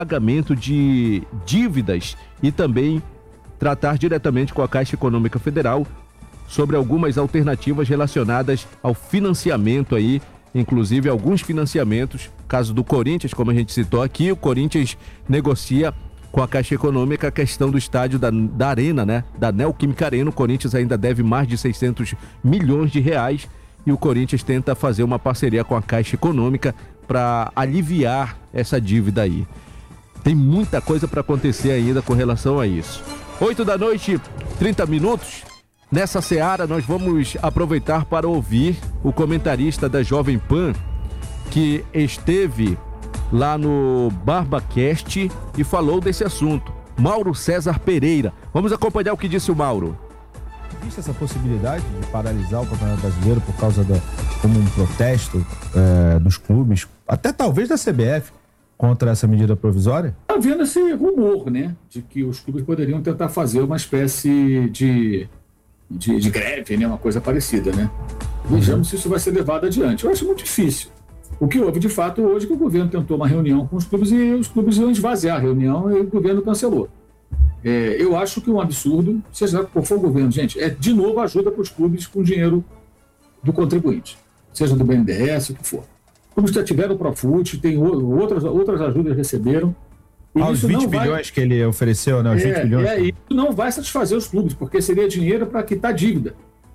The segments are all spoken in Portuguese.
pagamento de dívidas e também tratar diretamente com a Caixa Econômica Federal sobre algumas alternativas relacionadas ao financiamento aí, inclusive alguns financiamentos, caso do Corinthians, como a gente citou aqui, o Corinthians negocia com a Caixa Econômica a questão do estádio da Arena, né? Da Neoquímica Arena. O Corinthians ainda deve mais de 600 milhões de reais e o Corinthians tenta fazer uma parceria com a Caixa Econômica para aliviar essa dívida aí. Tem muita coisa para acontecer ainda com relação a isso. 8h, 30 minutos. Nessa seara, nós vamos aproveitar para ouvir o comentarista da Jovem Pan, que esteve lá no BarbaCast e falou desse assunto. Mauro César Pereira. Vamos acompanhar o que disse o Mauro. Existe essa possibilidade de paralisar o Campeonato Brasileiro por causa como um protesto dos clubes, até talvez da CBF, contra essa medida provisória? Está havendo esse rumor, né, de que os clubes poderiam tentar fazer uma espécie de greve, né, uma coisa parecida, né? Vejamos se isso vai ser levado adiante. Eu acho muito difícil. O que houve, de fato, hoje que o governo tentou uma reunião com os clubes e os clubes iam esvaziar a reunião e o governo cancelou. Eu acho que é um absurdo, seja qual for o governo, gente, de novo ajuda para os clubes com dinheiro do contribuinte, seja do BNDES, o que for. Os clubes já tiveram o Profut, tem outras ajudas receberam. Os 20 bilhões que ele ofereceu, né? Os 20 bilhões. Isso não vai satisfazer os clubes, porque seria dinheiro para quitar dívida.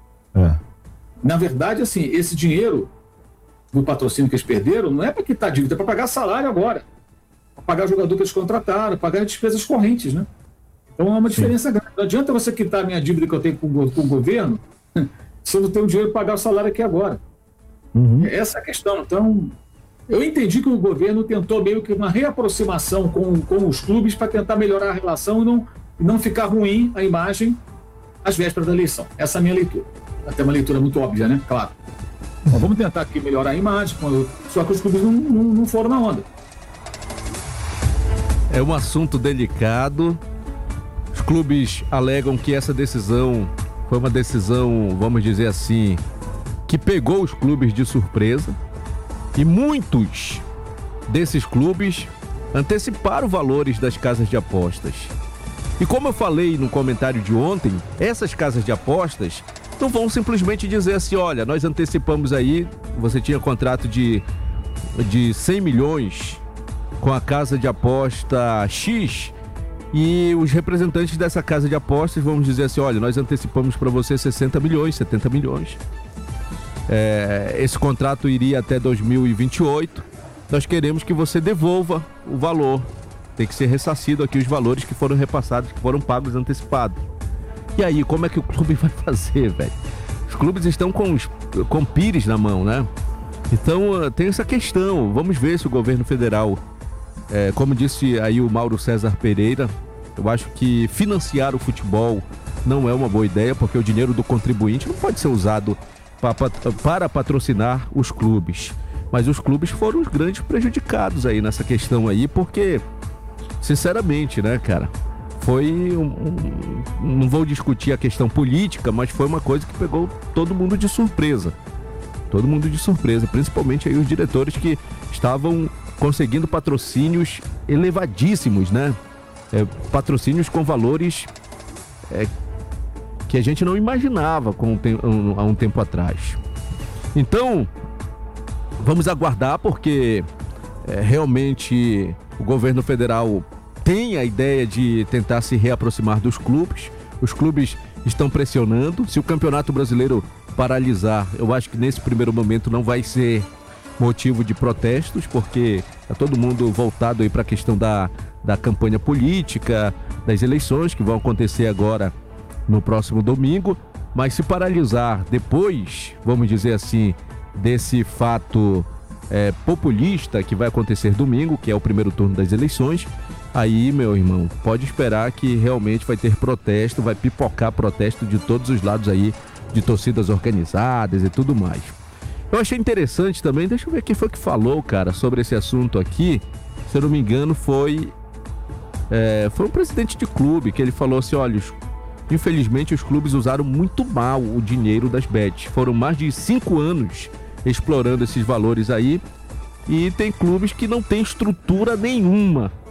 Na verdade, assim, esse dinheiro do patrocínio que eles perderam não é para quitar dívida, é para pagar salário agora. Para pagar jogador que eles contrataram, pagar despesas correntes, né? Então é uma diferença grande. Não adianta você quitar a minha dívida que eu tenho com o governo se eu não tenho dinheiro para pagar o salário aqui agora. Essa é a questão. Então, eu entendi que o governo tentou meio que uma reaproximação com os clubes para tentar melhorar a relação e não ficar ruim a imagem às vésperas da eleição. Essa é a minha leitura. Até uma leitura muito óbvia, né? Claro. Então, vamos tentar aqui melhorar a imagem, só que os clubes não foram na onda. É um assunto delicado. Os clubes alegam que essa decisão foi uma decisão, vamos dizer assim, que pegou os clubes de surpresa. E muitos desses clubes anteciparam valores das casas de apostas. E como eu falei no comentário de ontem, essas casas de apostas não vão simplesmente dizer assim, olha, nós antecipamos aí, você tinha contrato de 100 milhões com a casa de aposta X e os representantes dessa casa de apostas vão dizer assim, olha, nós antecipamos para você 60 milhões, 70 milhões. Esse contrato iria até 2028, nós queremos que você devolva o valor, tem que ser ressarcido aqui os valores que foram repassados, que foram pagos antecipados. E aí, como é que o clube vai fazer, velho? Os clubes estão com pires na mão, né? Então, tem essa questão. Vamos ver se o governo federal, como disse aí o Mauro César Pereira, eu acho que financiar o futebol não é uma boa ideia, porque o dinheiro do contribuinte não pode ser usado para patrocinar os clubes. Mas os clubes foram os grandes prejudicados aí nessa questão aí, porque, sinceramente, né, cara, não vou discutir a questão política, mas foi uma coisa que pegou todo mundo de surpresa. Todo mundo de surpresa, principalmente aí os diretores que estavam conseguindo patrocínios elevadíssimos, né? Patrocínios com valores que a gente não imaginava há um tempo atrás. Então, vamos aguardar, porque realmente o governo federal tem a ideia de tentar se reaproximar dos clubes. Os clubes estão pressionando. Se o Campeonato Brasileiro paralisar, eu acho que nesse primeiro momento não vai ser motivo de protestos, porque está todo mundo voltado aí para a questão da campanha política, das eleições que vão acontecer agora no próximo domingo. Mas se paralisar depois, vamos dizer assim, desse fato populista que vai acontecer domingo, que é o primeiro turno das eleições, aí, meu irmão, pode esperar que realmente vai ter protesto, vai pipocar protesto de todos os lados aí, de torcidas organizadas e tudo mais. Eu achei interessante também, deixa eu ver quem foi que falou, cara, sobre esse assunto aqui. Se eu não me engano, foi um presidente de clube, que ele falou assim, olha, infelizmente os clubes usaram muito mal o dinheiro das bets. Foram mais de 5 anos explorando esses valores aí, e tem clubes que não tem estrutura nenhuma